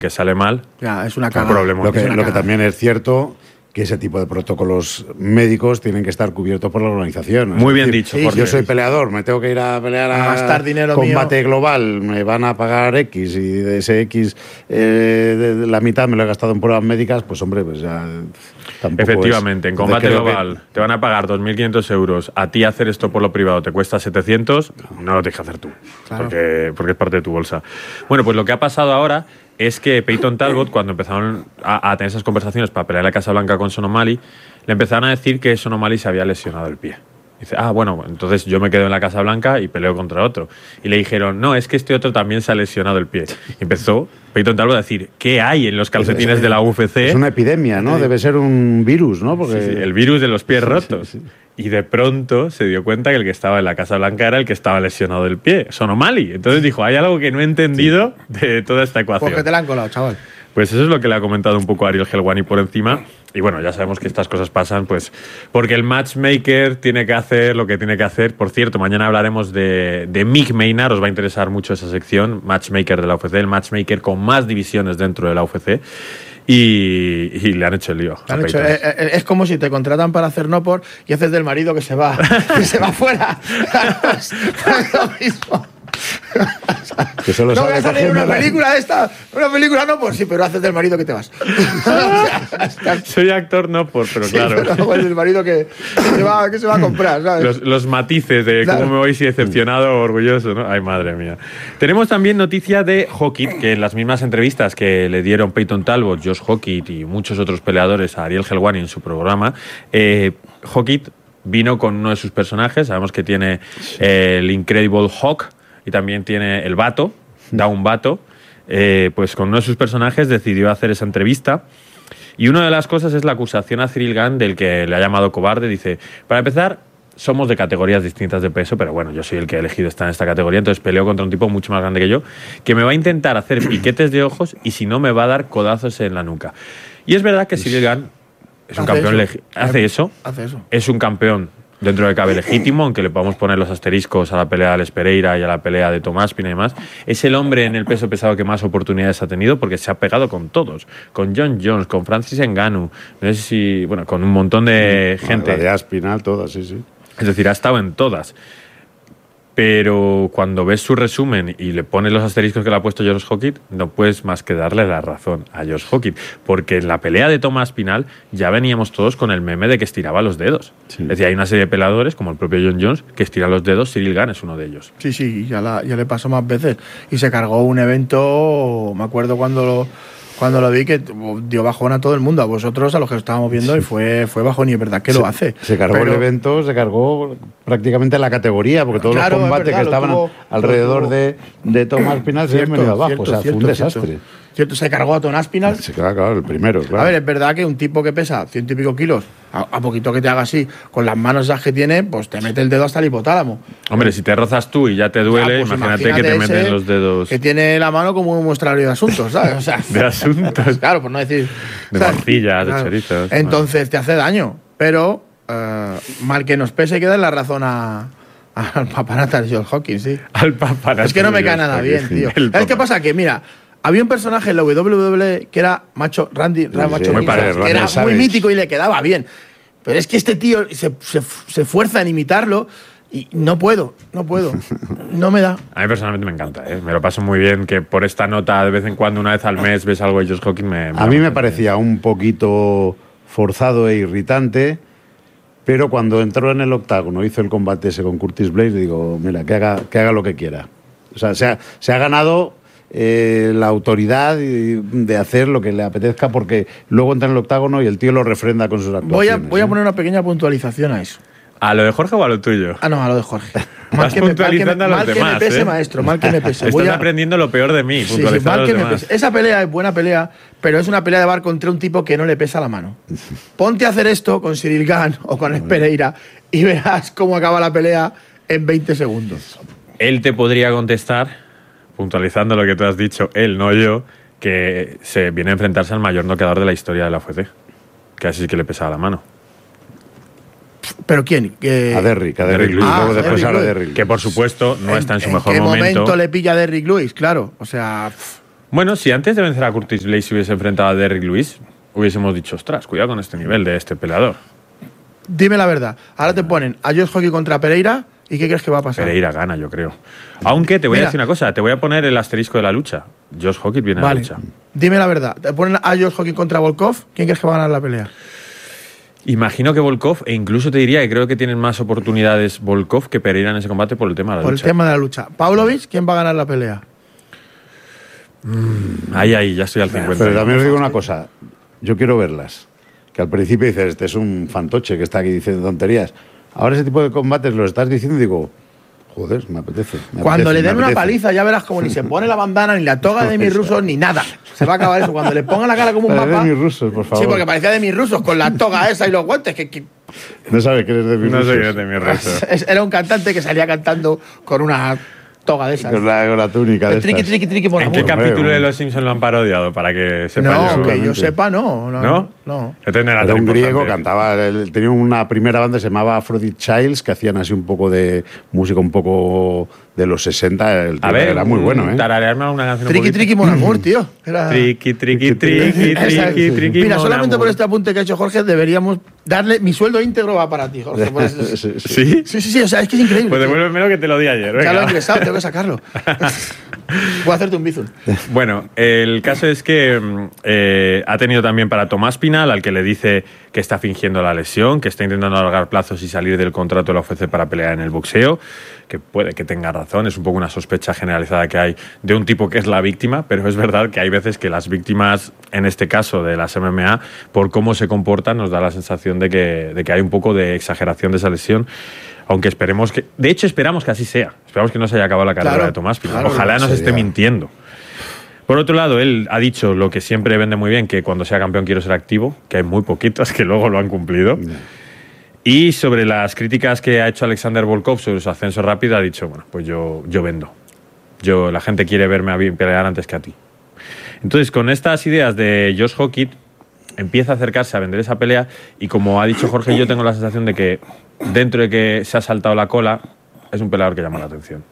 que sale mal, Ya, es una un cagada. problema. Lo que cagada. también es cierto, que ese tipo de protocolos médicos tienen que estar cubiertos por la organización. Muy bien dicho, sí, Jorge. Yo soy peleador, me tengo que ir a pelear A gastar dinero combate mío. global, me van a pagar X y de ese X de la mitad me lo he gastado en pruebas médicas, pues hombre, pues ya tampoco Efectivamente, es. en combate Creo que- global te van a pagar 2.500 euros. A ti hacer esto por lo privado te cuesta 700, no lo tienes que hacer tú, Claro. porque es parte de tu bolsa. Bueno, pues lo que ha pasado ahora es que Peyton Talbot, cuando empezaron a tener esas conversaciones para pelear la Casa Blanca con Sean O'Malley, le empezaron a decir que Sean O'Malley se había lesionado el pie. Dice, bueno, entonces yo me quedo en la Casa Blanca y peleo contra otro. Y le dijeron, no, es que este otro también se ha lesionado el pie. Y empezó Peyton Talbot a decir, ¿qué hay en los calcetines de la UFC? Es una epidemia, ¿no? Debe ser un virus, ¿no? Porque Sí, el virus de los pies rotos. Y de pronto se dio cuenta que el que estaba en la Casa Blanca era el que estaba lesionado del pie, Sean O'Malley. Entonces dijo, hay algo que no he entendido de toda esta ecuación. Pues que te la han colado, chaval. Pues eso es lo que le ha comentado un poco Ariel Helwani por encima. Y bueno, ya sabemos que estas cosas pasan, pues, porque el matchmaker tiene que hacer lo que tiene que hacer. Por cierto, mañana hablaremos de Mick Maynard, os va a interesar mucho esa sección, matchmaker de la UFC, el matchmaker con más divisiones dentro de la UFC. Y le han hecho el lío. a Peyton. Es como si te contratan para hacer no por y haces del marido que se va fuera. Es lo mismo. que solo No voy a sale salir en una cogiendo la- película de esta. Una película no por sí, pero haces del marido que te vas. Soy actor, no por, pero Sí, claro. pero el marido que se va a comprar, ¿sabes? Los matices de Claro. cómo me voy si decepcionado o orgulloso, ¿no? Ay, madre mía. Tenemos también noticia de Hawkett, que en las mismas entrevistas que le dieron Peyton Talbot, Josh Hawkett y muchos otros peleadores a Ariel Helwani en su programa, Hawkett vino con uno de sus personajes. Sabemos que tiene el Incredible Hawk y también tiene el Bato, Down Bato. Pues con uno de sus personajes decidió hacer esa entrevista. Y una de las cosas es la acusación a Cyril Gane del que le ha llamado cobarde. Dice, para empezar, somos de categorías distintas de peso, pero bueno, yo soy el que he elegido estar en esta categoría, entonces peleo contra un tipo mucho más grande que yo, que me va a intentar hacer piquetes de ojos y si no me va a dar codazos en la nuca. Y es verdad que Cyril Gane es un Hace campeón eso. hace eso. Hace eso. Es un campeón dentro de cabe legítimo, aunque le podamos poner los asteriscos a la pelea de Alex Pereira y a la pelea de Tomás Pina y demás. Es el hombre en el peso pesado que más oportunidades ha tenido porque se ha pegado con todos. Con John Jones, con Francis Ngannou, no sé si, bueno, con un montón de gente. La de Aspinal, todas, sí, sí. Es decir, ha estado en todas. Pero cuando ves su resumen y le pones los asteriscos que le ha puesto Josh Hawkett, no puedes más que darle la razón a Josh Hawkett. Porque en la pelea de Tomás Pinal ya veníamos todos con el meme de que estiraba los dedos. Sí. Es decir, hay una serie de peleadores, como el propio John Jones, que estiran los dedos. Cyril Gane es uno de ellos. Sí, ya le pasó más veces. Y se cargó un evento, me acuerdo cuando lo vi, que dio bajón a todo el mundo, a vosotros, a los que lo estábamos viendo, y fue bajón, y es verdad que lo hace. Se cargó Pero- el evento, se cargó prácticamente la categoría, porque todos Claro, los es combates verdad, que lo estaban tuvo- alrededor lo tuvo. de Tomás Pinal se han venido abajo. O sea, fue un desastre. Cierto, se cargó a Tom Aspinall. Se quedó, claro, el primero, claro. A ver, es verdad que un tipo que pesa 100 y pico kilos, a poquito que te haga así, con las manos esas que tiene, pues te mete el dedo hasta el hipotálamo. Hombre, si te rozas tú y ya te duele, Ya, pues imagínate que te ese meten los dedos que tiene la mano como un muestrario de asuntos, ¿sabes? O sea, de asuntos. claro, por no decir. De ¿sabes? morcillas, de chorizos. Entonces te hace daño, pero mal que nos pese, hay que dar la razón al papanatas Josh Hawkins, sí. Al papanatas Es que no me cae Josh nada Hawkins, bien, sí. tío. El ¿Sabes qué papa- pasa? Que mira, había un personaje en la WWE que era Macho muy Ninja, parecido, que era Randy muy Savage. mítico y le quedaba bien. Pero es que este tío se fuerza en imitarlo y no puedo. No me da. A mí personalmente me encanta, ¿eh? Me lo paso muy bien, que por esta nota de vez en cuando, una vez al mes, ves algo de Josh Hawkins. A mí me parecía un poquito forzado e irritante, pero cuando entró en el octágono, hizo el combate ese con Curtis Blades, digo, mira, que haga lo que quiera. O sea, se ha ganado la autoridad de hacer lo que le apetezca, porque luego entra en el octágono y el tío lo refrenda con sus Voy actuaciones. a poner una pequeña puntualización a eso. ¿A lo de Jorge o a lo tuyo? Ah, no, a lo de Jorge. Vas puntualizando a los mal que demás, me pese, ¿eh? maestro, mal que me pese. Estás Voy a- aprendiendo lo peor de mí, Sí, puntualizando mal a que los me demás. pese. Esa pelea es buena pelea, pero es una pelea de bar contra un tipo que no le pesa la mano. Ponte a hacer esto con Cyril Gane o con el Pereira y verás cómo acaba la pelea en 20 segundos. Él te podría contestar, puntualizando lo que tú has dicho, él, no yo, que se viene a enfrentarse al mayor noqueador de la historia de la UFC. Que así que le pesaba la mano. ¿Pero quién? A Derrick Derrick Lewis. Lewis. Luego Ah, después Derrick habla de Lewis. Derrick. Que por supuesto no está en su mejor ¿En qué momento. momento le pilla a Derrick Lewis? Claro, o sea, Bueno, si antes de vencer a Curtis Blade se hubiese enfrentado a Derrick Lewis, hubiésemos dicho, ostras, cuidado con este nivel de este peleador. Dime la verdad. Ahora te ponen a Josh Hockey contra Pereira. ¿Y qué crees que va a pasar? Pereira gana, yo creo. Aunque te voy a decir una cosa, te voy a poner el asterisco de la lucha. Josh Hockey viene a la lucha. Dime la verdad. Te ponen a Josh Hockey contra Volkov. ¿Quién crees que va a ganar la pelea? Imagino que Volkov, e incluso te diría que creo que tienen más oportunidades Volkov que Pereira en ese combate por el tema de la lucha. Por el tema de la lucha. Pavlovich, ¿quién va a ganar la pelea? Ahí, ya estoy al 50. Pero también os digo una cosa. Yo quiero verlas. Que al principio dices, este es un fantoche que está aquí diciendo tonterías. Ahora ese tipo de combates lo estás diciendo y digo, joder, me apetece. Cuando le den una paliza ya verás como ni se pone la bandana, ni la toga de mis rusos, ni nada. Se va a acabar eso. Cuando le pongan la cara como un mapa... de mis rusos, por favor. Sí, porque parecía de mis rusos, con la toga esa y los guantes. Que... No sabe que eres de mis rusos. No sé que eres de mis rusos. Era un cantante que salía cantando con una toga de esas. Con la túnica de Triqui, estas. triqui, triqui, por ¿En qué amor. capítulo de Los Simpsons lo han parodiado? Para que sepa No, yo. que yo sepa, no. ¿No? Era Era un griego, cantaba, tenía una primera banda que se llamaba Aphrodite Childs, que hacían así un poco de música un poco de los 60. El tío era muy bueno, ¿eh? Tararearme una canción. Triqui, triqui, mon amor, tío. Era... Triqui, triqui, triqui, triqui, triqui. Mira, mon solamente amor. por este apunte que ha hecho Jorge, deberíamos darle. Mi sueldo íntegro va para ti, Jorge. Por eso. ¿Sí? Sí, o sea, es que es increíble. Pues devuélvemelo que te lo di ayer. Ya lo he Venga. ingresado, tengo que sacarlo. Voy a hacerte un bizun. Bueno, el caso es que ha tenido también para Tomás Pinal, al que le dice que está fingiendo la lesión, que está intentando alargar plazos y salir del contrato de la UFC para pelear en el boxeo, que puede que tenga razón, es un poco una sospecha generalizada que hay de un tipo que es la víctima, pero es verdad que hay veces que las víctimas, en este caso de las MMA, por cómo se comportan, nos da la sensación de que hay un poco de exageración de esa lesión. Aunque esperemos que... De hecho, esperamos que así sea. Esperamos que no se haya acabado la carrera de Tomás Pinal. Ojalá nos esté mintiendo. Por otro lado, él ha dicho lo que siempre vende muy bien, que cuando sea campeón quiero ser activo, que hay muy poquitos que luego lo han cumplido. Y sobre las críticas que ha hecho Alexander Volkov sobre su ascenso rápido, ha dicho, bueno, pues yo vendo. La gente quiere verme a mí pelear antes que a ti. Entonces, con estas ideas de Josh Hockey, empieza a acercarse a vender esa pelea y, como ha dicho Jorge, yo tengo la sensación de que dentro de que se ha saltado la cola, es un peleador que llama la atención.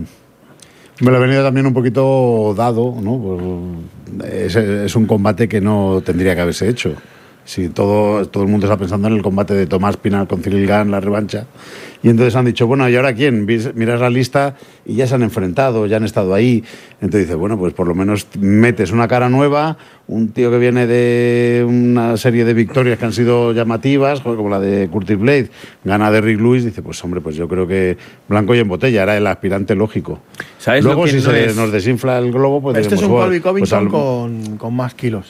Me lo ha venido también un poquito dado, ¿no? Pues es un combate que no tendría que haberse hecho. Si todo el mundo está pensando en el combate de Tomás Pinal con Cyril Gane, la revancha. Y entonces han dicho, bueno, ¿y ahora quién? Miras la lista y ya se han enfrentado, ya han estado ahí. Entonces dice, bueno, pues por lo menos metes una cara nueva, un tío que viene de una serie de victorias que han sido llamativas, como la de Curtis Blade, gana Derrick Lewis, dice, pues hombre, pues yo creo que blanco y en botella, era el aspirante lógico. ¿Sabes Luego, lo que si no se es? nos desinfla el globo, pues Este es un diremos, Colby Covington pues con más kilos.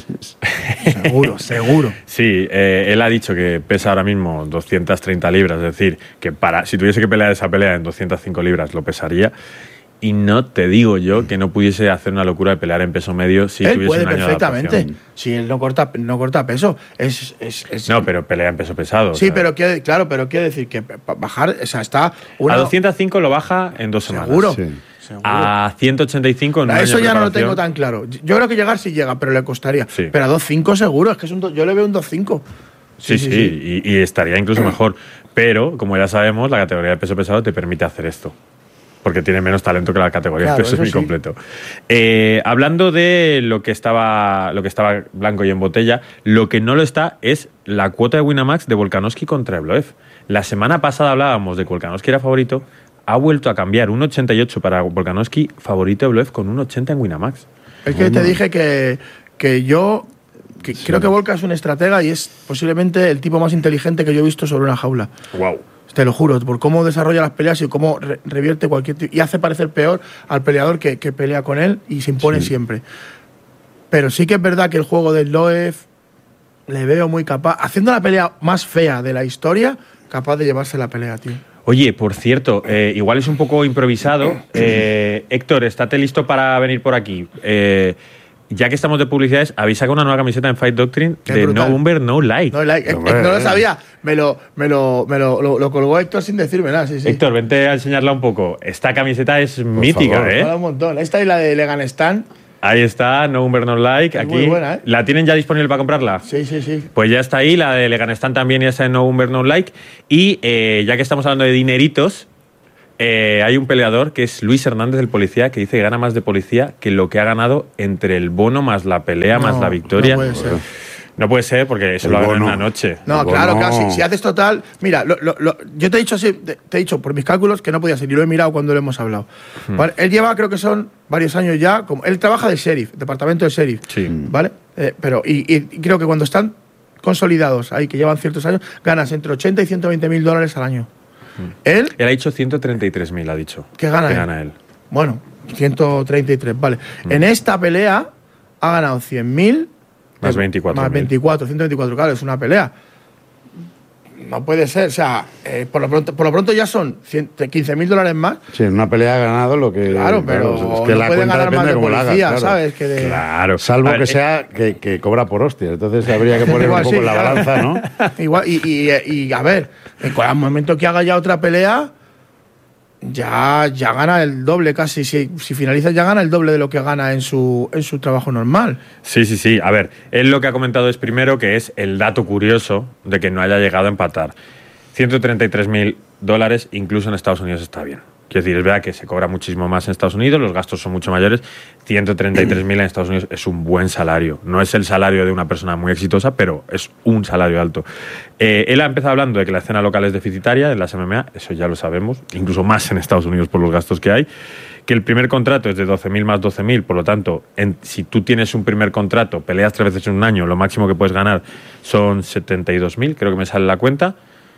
Seguro. Sí, él ha dicho que pesa ahora mismo 230 libras, es decir, que si tuviese que pelear esa pelea en 205 libras lo pesaría. Y no te digo yo que no pudiese hacer una locura de pelear en peso medio si Él tuviese puede un año de perfectamente. adaptación. Si él no corta peso. No, pero pelea en peso pesado. Sí, o sea, pero quiere decir que bajar, o sea, está a 205 lo baja en 2 semanas. Seguro. Sí. A 185 en un año Eso de ya no lo preparación. tengo tan claro. Yo creo que llegar sí llega, pero le costaría. Sí. Pero a 2.5 seguro, es que yo le veo un 2.5. Sí. Y estaría incluso mejor. Pero, como ya sabemos, la categoría de peso pesado te permite hacer esto. Porque tiene menos talento que la categoría de peso semicompleto. Hablando de lo que estaba blanco y en botella, lo que no lo está es la cuota de Winamax de Volkanovski contra Evloev. La semana pasada hablábamos de que Volkanovski era favorito, ha vuelto a cambiar 1,88 para Volkanovski, favorito Evloev con 1,80 en Winamax. Es que te dije que creo que Volka es un estratega y es posiblemente el tipo más inteligente que yo he visto sobre una jaula. Wow. Te lo juro, por cómo desarrolla las peleas y cómo revierte cualquier tipo. Y hace parecer peor al peleador que pelea con él y se impone siempre. Pero sí que es verdad que el juego del Loev le veo muy capaz, haciendo la pelea más fea de la historia, capaz de llevarse la pelea, tío. Oye, por cierto, igual es un poco improvisado. Héctor, estate listo para venir por aquí. Ya que estamos de publicidades, habéis sacado una nueva camiseta en Fight Doctrine de brutal. No Bumber, No Like. No, no lo sabía. Me lo colgó Héctor sin decirme nada. Sí. Héctor, vente a enseñarla un poco. Esta camiseta es mítica, favor. Mola un montón. Esta y la de Legan Stan. Ahí está, No Bumber, No Like. Es Aquí. muy buena, ¿eh? ¿La tienen ya disponible para comprarla? Sí. Pues ya está ahí, la de Legan Stan también, y esa de No Bumber, No Like. Y ya que estamos hablando de dineritos, Hay un peleador que es Luis Hernández, el policía, que dice que gana más de policía que lo que ha ganado entre el bono más la pelea más la victoria. No puede ser. No puede ser porque eso lo hagan en una noche. No, claro, si haces total. Mira, yo te he dicho así, te he dicho por mis cálculos que no podía ser, y lo he mirado cuando lo hemos hablado. ¿Vale? Él lleva, creo que son varios años ya, él trabaja de sheriff, departamento de sheriff. Sí. ¿Vale? Pero creo que cuando están consolidados ahí, que llevan ciertos años, ganas entre 80 y 120 mil dólares al año. Él ha dicho 133.000, ha dicho. ¿Qué gana él? Bueno, 133, vale. En esta pelea ha ganado 100.000. Más 24. Más 24, 124, claro, es una pelea. No puede ser, o sea, por lo pronto ya son 15.000 dólares más. Sí, en una pelea ha ganado lo que. Claro, pero es que no la pueden cuenta ganar más depende de de cómo la policía, hagas, ¿sabes? Claro. Salvo que sea que cobra por hostia. Entonces habría que poner igual, un poco en la claro. balanza, ¿no? Igual, y a ver, en el momento que haga ya otra pelea, ya gana el doble casi. Si finaliza, ya gana el doble de lo que gana en su trabajo normal. Sí. A ver, él lo que ha comentado es primero que es el dato curioso de que no haya llegado a empatar. 133.000 dólares, incluso en Estados Unidos está bien. Quiero decir, es verdad que se cobra muchísimo más en Estados Unidos, los gastos son mucho mayores. 133.000 en Estados Unidos es un buen salario. No es el salario de una persona muy exitosa, pero es un salario alto. Él ha empezado hablando de que la escena local es deficitaria en las MMA, eso ya lo sabemos, incluso más en Estados Unidos por los gastos que hay. Que el primer contrato es de 12.000 más 12.000, por lo tanto, si tú tienes un primer contrato, peleas 3 veces en un año, lo máximo que puedes ganar son 72.000, creo que me sale la cuenta.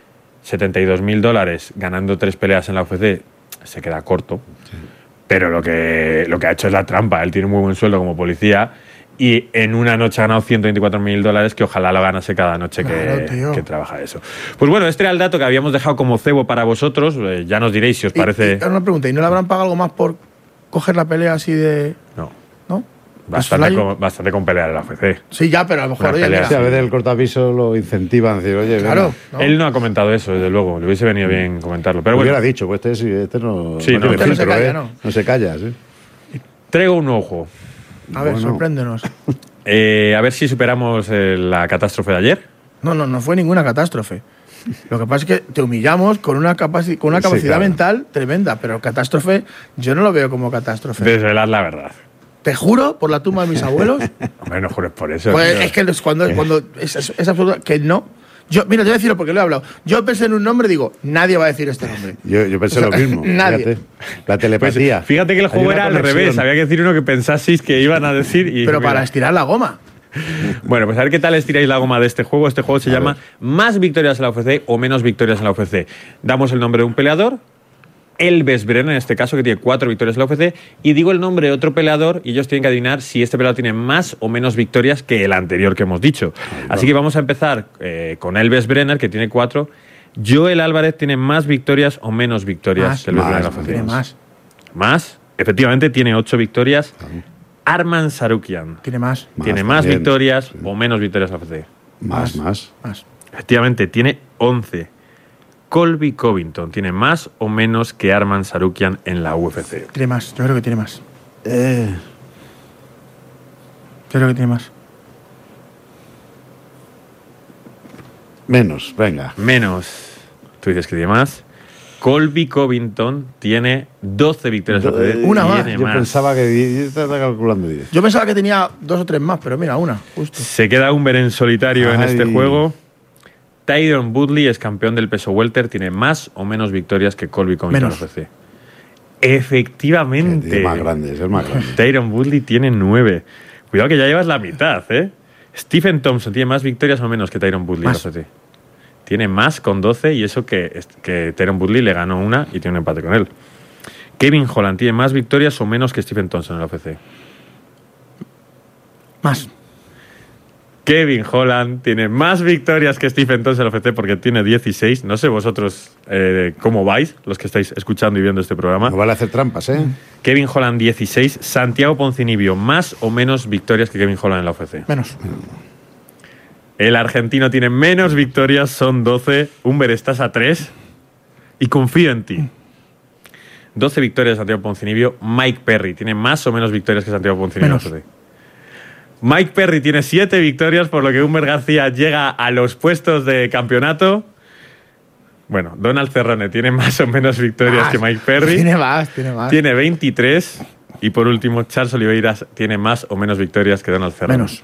72.000 dólares ganando 3 peleas en la UFC se queda corto, sí. Pero lo que ha hecho es la trampa. Él tiene muy buen sueldo como policía y en una noche ha ganado 124.000 dólares que ojalá lo ganase cada noche que trabaja eso. Pues bueno, este era el dato que habíamos dejado como cebo para vosotros. Ya nos diréis si os parece. Una pregunta, ¿y no le habrán pagado algo más por coger la pelea así de...? No. ¿No? Bastante con pelear en la UFC. Sí, ya, pero a lo mejor... Sí, a veces el cortaviso lo incentivan. Decir, oye, claro. ¿No? Él no ha comentado eso, desde luego. Le hubiese venido bien comentarlo. Pero bueno. Hubiera dicho, pues este no... Sí, no se calla, ¿no? No se calla, sí. Traigo un nuevo juego. A ver, sorpréndenos. A ver si superamos la catástrofe de ayer. No fue ninguna catástrofe. Lo que pasa es que te humillamos con una capacidad mental tremenda, pero catástrofe yo no lo veo como catástrofe. Desvelar la verdad. Te juro por la tumba de mis abuelos. Hombre, no jures por eso. Pues es que cuando es absoluto que no. Mira, te voy a decirlo porque lo he hablado. Yo pensé en un nombre y digo, nadie va a decir este nombre. Yo pensé lo mismo. Nadie. Fíjate, la telepatía. Pues, fíjate que el juego era al revés. Había que decir uno que pensaseis que iban a decir. Pero para estirar la goma. Bueno, pues a ver qué tal estiráis la goma de este juego. Este juego se llama Más victorias en la UFC o menos victorias en la UFC. Damos el nombre de un peleador, Elves Brenner en este caso, que tiene 4 victorias en la UFC, y digo el nombre de otro peleador y ellos tienen que adivinar si este peleador tiene más o menos victorias que el anterior que hemos dicho. Así que vamos a empezar con Elves Brenner, que tiene 4. Joel Álvarez tiene más victorias o menos victorias que Elves Brenner en la UFC. Tiene más. Más. Efectivamente, tiene 8 victorias. Arman Sarukian. Tiene más. Tiene más victorias o menos victorias en la UFC. Más. Efectivamente, tiene 11. Colby Covington tiene más o menos que Arman Sarukian en la UFC. Tiene más, yo creo que tiene más. Yo creo que tiene más. Menos, venga. Menos. Tú dices que tiene más. Colby Covington tiene 12 victorias en la UFC. Una más. Yo pensaba que... Yo estaba calculando 10. Yo pensaba que tenía 2 o 3 más, pero mira, una, justo. Se queda Humber en solitario en este juego. Tyron Woodley es campeón del peso welter, tiene más o menos victorias que Colby Covington en la UFC. Efectivamente. Es más grande, es el más grande. Tyron Woodley tiene 9. Cuidado que ya llevas la mitad, ¿eh? Stephen Thompson tiene más victorias o menos que Tyron Woodley en la UFC. Tiene más con 12 y eso que Tyron Woodley le ganó una y tiene un empate con él. Kevin Holland tiene más victorias o menos que Stephen Thompson en la UFC. Más. Kevin Holland tiene más victorias que Stephen Thompson en la UFC porque tiene 16. No sé vosotros cómo vais, los que estáis escuchando y viendo este programa. No vale hacer trampas, ¿eh? Kevin Holland 16. Santiago Ponzinibbio, más o menos victorias que Kevin Holland en la UFC. Menos. El argentino tiene menos victorias, son 12. Humber, estás a 3 y confío en ti. 12 victorias de Santiago Ponzinibbio. Mike Perry tiene más o menos victorias que Santiago Ponzinibbio en la UFC. Mike Perry tiene 7 victorias, por lo que Humber García llega a los puestos de campeonato. Bueno, Donald Cerrone tiene más o menos victorias que Mike Perry. Tiene más. Tiene 23. Y por último, Charles Oliveira tiene más o menos victorias que Donald Cerrone. Menos.